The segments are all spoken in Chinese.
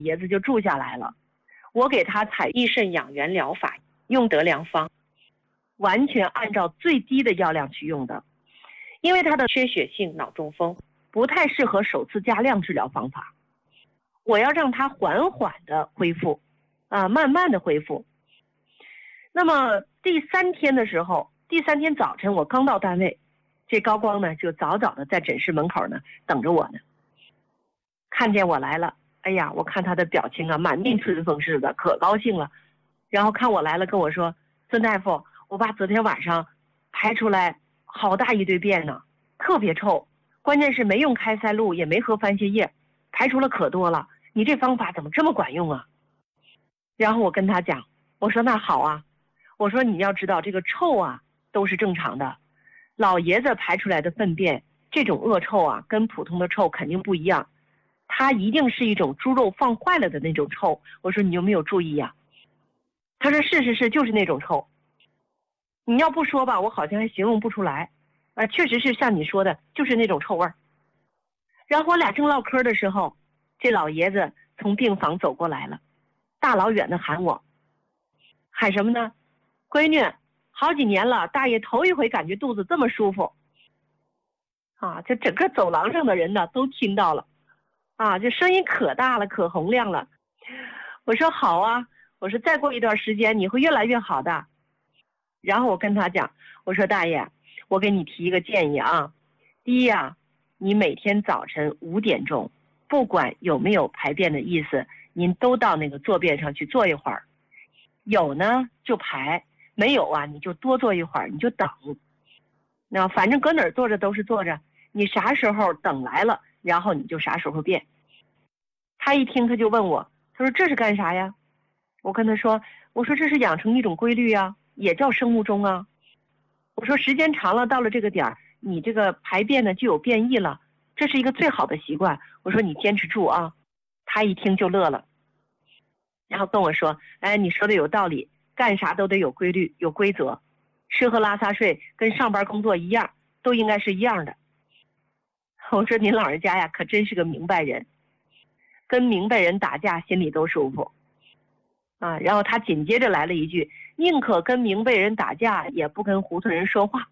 爷子就住下来了。我给他采益肾养元疗法，用得良方，完全按照最低的药量去用的。因为他的缺血性脑中风不太适合首次加量治疗方法，我要让他缓缓的恢复，慢慢的恢复。那么第三天的时候，第三天早晨我刚到单位，这高光呢就早早的在诊室门口呢等着我呢。看见我来了，哎呀，我看他的表情啊，满面春风似的，可高兴了。然后看我来了，跟我说：“孙大夫，我爸昨天晚上排出来好大一堆便呢，特别臭，关键是没用开塞露，也没喝番泻叶，排出了可多了。你这方法怎么这么管用啊？”然后我跟他讲，我说：“那好啊，我说你要知道这个臭啊都是正常的，老爷子排出来的粪便这种恶臭啊，跟普通的臭肯定不一样。它一定是一种猪肉放坏了的那种臭。”我说：“你有没有注意呀？”他说：“是，就是那种臭。你要不说吧，我好像还形容不出来。确实是像你说的，就是那种臭味儿。”然后我俩正唠嗑的时候，这老爷子从病房走过来了，大老远的喊我，喊什么呢？“闺女，好几年了，大爷头一回感觉肚子这么舒服。”这整个走廊上的人呢都听到了。这声音可大了，可洪亮了。我说：“好啊，我说再过一段时间你会越来越好的。”然后我跟他讲，我说：“大爷，我给你提一个建议啊。第一啊，你每天早晨5点钟，不管有没有排便的意思，您都到那个坐便上去坐一会儿。有呢就排，没有啊你就多坐一会儿，你就等。那反正搁哪儿坐着都是坐着，你啥时候等来了，然后你就啥时候便。”他一听他就问我，他说：“这是干啥呀？”我跟他说：“我说这是养成一种规律啊，也叫生物钟啊。我说时间长了，到了这个点儿，你这个排便呢就有变异了，这是一个最好的习惯。我说你坚持住啊。”他一听就乐了，然后跟我说：“哎，你说的有道理，干啥都得有规律有规则，吃喝拉撒睡跟上班工作一样，都应该是一样的。”我说您老人家呀可真是个明白人，跟明白人打架心里都舒服然后他紧接着来了一句：“宁可跟明白人打架，也不跟糊涂人说话。”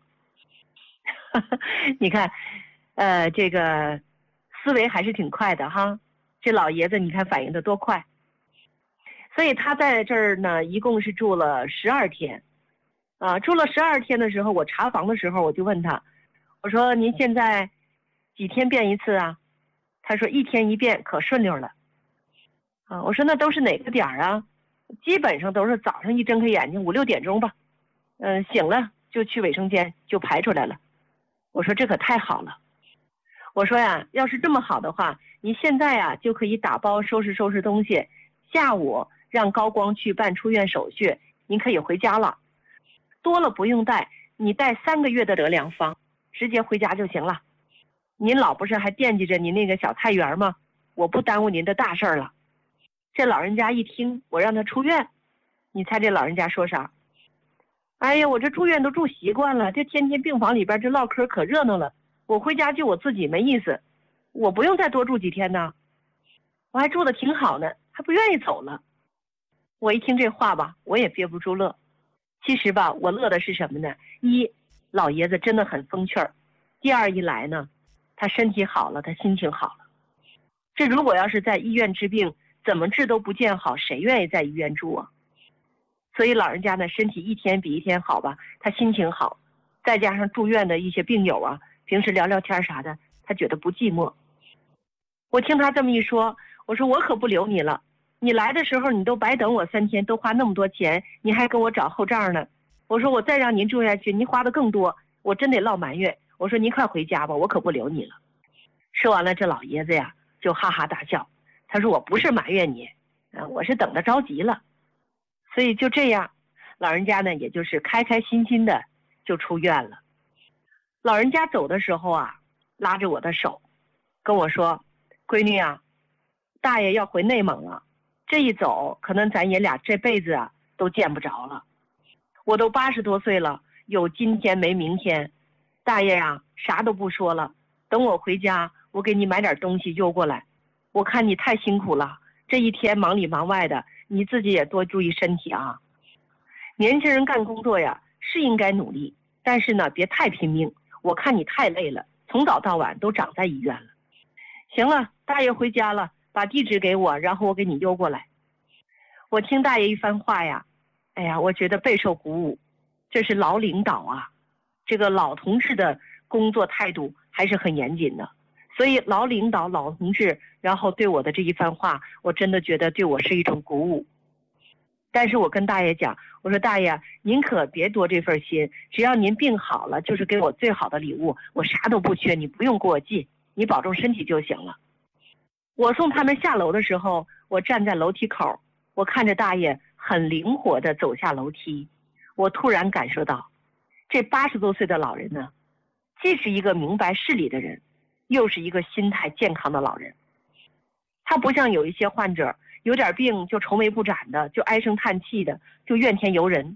你看这个思维还是挺快的哈，这老爷子你看反应的多快。所以他在这儿呢一共是住了12天住了12天的时候，我查房的时候我就问他，我说：“您现在几天便一次啊？”他说：“1天1便，可顺溜了。”我说：“那都是哪个点儿啊？”基本上都是早上一睁开眼睛5、6点钟吧，醒了就去卫生间就排出来了。我说：“这可太好了。”我说呀，要是这么好的话，你现在呀就可以打包收拾收拾东西，下午让高光去办出院手续，您可以回家了。多了不用带，你带3个月的得良方，直接回家就行了。您老不是还惦记着您那个小菜园吗？我不耽误您的大事儿了。”这老人家一听我让他出院，你猜这老人家说啥？“哎呀，我这住院都住习惯了，这天天病房里边这唠嗑可热闹了，我回家就我自己没意思，我不用再多住几天呢，我还住得挺好呢，还不愿意走了。”我一听这话吧，我也憋不住乐。其实吧，我乐的是什么呢？一，老爷子真的很风趣儿；第二一来呢，他身体好了，他心情好了。这如果要是在医院治病，怎么治都不见好，谁愿意在医院住啊？所以老人家呢，身体一天比一天好吧，他心情好，再加上住院的一些病友啊，平时聊聊天啥的，他觉得不寂寞。我听他这么一说，我说我可不留你了，你来的时候你都白等我3天，都花那么多钱，你还跟我找后账呢。我说我再让您住下去，您花的更多，我真得落埋怨。我说您快回家吧，我可不留你了。说完了，这老爷子呀就哈哈大笑，他说：“我不是埋怨你，我是等得着急了。”所以就这样，老人家呢也就是开开心心的就出院了。老人家走的时候啊，拉着我的手跟我说：“闺女啊，大爷要回内蒙了，这一走可能咱爷俩这辈子啊都见不着了。我都80多岁了，有今天没明天。大爷呀，啥都不说了，等我回家，我给你买点东西邮过来。我看你太辛苦了， 这一天忙里忙外的，你自己也多注意身体啊。年轻人干工作呀，是应该努力，但是呢，别太拼命。我看你太累了，从早到晚都长在医院了。行了，大爷回家了，把地址给我，然后我给你邮过来。我听大爷一番话呀，哎呀，我觉得备受鼓舞。这是老领导啊，这个老同志的工作态度还是很严谨的。所以老领导、老同志，然后对我的这一番话，我真的觉得对我是一种鼓舞。但是我跟大爷讲，我说大爷，您可别多这份心，只要您病好了，就是给我最好的礼物，我啥都不缺，你不用给我寄，你保重身体就行了。我送他们下楼的时候，我站在楼梯口，我看着大爷很灵活地走下楼梯，我突然感受到，这80多岁的老人呢，既是一个明白事理的人，又是一个心态健康的老人。他不像有一些患者有点病就愁眉不展的，就唉声叹气的，就怨天尤人。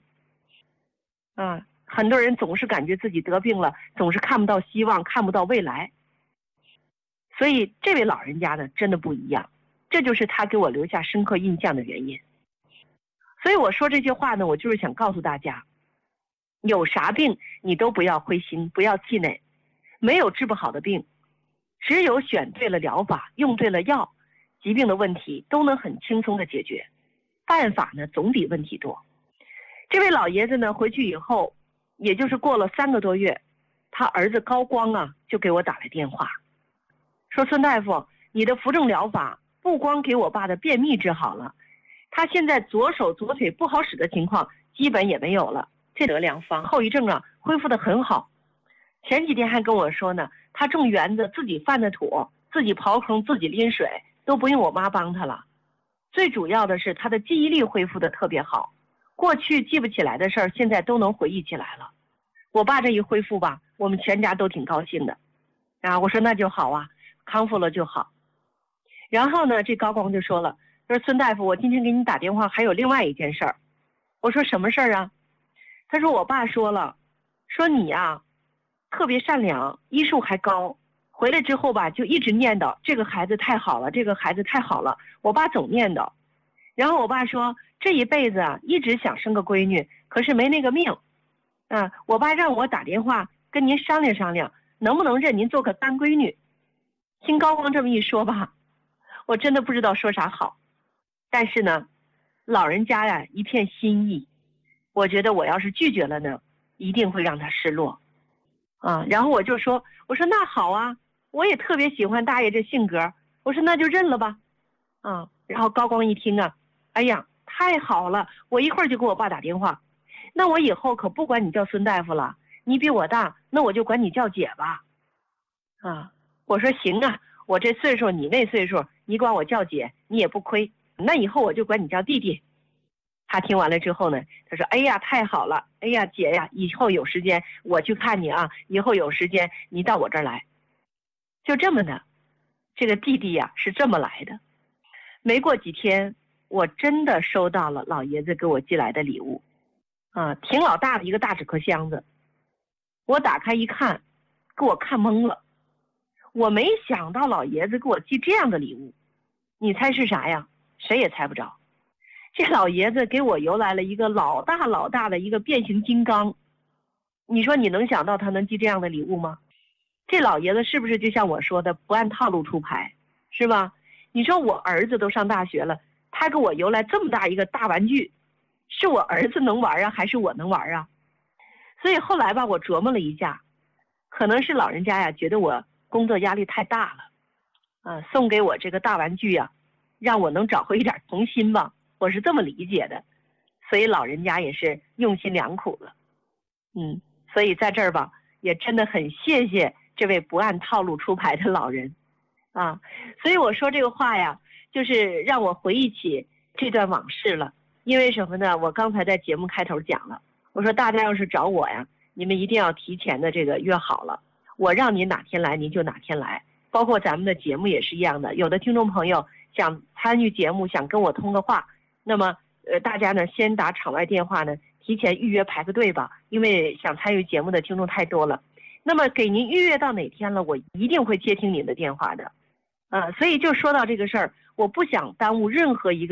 很多人总是感觉自己得病了，总是看不到希望，看不到未来。所以这位老人家呢，真的不一样，这就是他给我留下深刻印象的原因。所以我说这些话呢，我就是想告诉大家，有啥病你都不要灰心，不要气馁，没有治不好的病，只有选对了疗法，用对了药，疾病的问题都能很轻松的解决，办法呢总比问题多。这位老爷子呢回去以后，也就是过了3个多月，他儿子高光啊就给我打来电话，说孙大夫，你的扶正疗法不光给我爸的便秘治好了，他现在左手左腿不好使的情况基本也没有了，这得良方，后遗症啊恢复得很好。前几天还跟我说呢，他种园子自己翻的土，自己刨坑，自己拎水，都不用我妈帮他了。最主要的是他的记忆力恢复得特别好，过去记不起来的事儿现在都能回忆起来了。我爸这一恢复吧，我们全家都挺高兴的我说那就好啊，康复了就好。然后呢，这高光就说了，说孙大夫，我今天给你打电话还有另外一件事儿。我说什么事儿啊？他说我爸说了，说你呀特别善良，医术还高，回来之后吧就一直念叨这个孩子太好了，这个孩子太好了。我爸总念叨，然后我爸说这一辈子啊一直想生个闺女，可是没那个命我爸让我打电话跟您商量商量，能不能认您做个干闺女。听高光这么一说吧，我真的不知道说啥好。但是呢，老人家呀一片心意，我觉得我要是拒绝了呢，一定会让他失落然后我就说，我说那好啊，我也特别喜欢大爷这性格，我说那就认了吧然后高光一听哎呀太好了，我一会儿就给我爸打电话，那我以后可不管你叫孙大夫了，你比我大，那我就管你叫姐吧我说行啊，我这岁数你那岁数，你管我叫姐你也不亏，那以后我就管你叫弟弟。他听完了之后呢，他说哎呀太好了，哎呀姐呀，以后有时间我去看你以后有时间你到我这儿来。就这么的，这个弟弟是这么来的。没过几天，我真的收到了老爷子给我寄来的礼物挺老大的一个大纸壳箱子。我打开一看，给我看懵了，我没想到老爷子给我寄这样的礼物。你猜是啥呀？谁也猜不着。这老爷子给我邮来了一个老大老大的一个变形金刚。你说你能想到他能寄这样的礼物吗？这老爷子是不是就像我说的不按套路出牌，是吧？你说我儿子都上大学了，他给我邮来这么大一个大玩具，是我儿子能玩还是我能玩所以后来吧，我琢磨了一下，可能是老人家觉得我工作压力太大了送给我这个大玩具让我能找回一点童心吧，我是这么理解的。所以老人家也是用心良苦了所以在这儿吧，也真的很谢谢这位不按套路出牌的老人所以我说这个话呀，就是让我回忆起这段往事了。因为什么呢？我刚才在节目开头讲了，我说大家要是找我你们一定要提前的这个约好了，我让您哪天来您就哪天来。包括咱们的节目也是一样的，有的听众朋友想参与节目，想跟我通个话，那么大家呢先打场外电话呢，提前预约排个队吧，因为想参与节目的听众太多了。那么给您预约到哪天了，我一定会接听您的电话的所以就说到这个事儿， 我不想耽误任何一个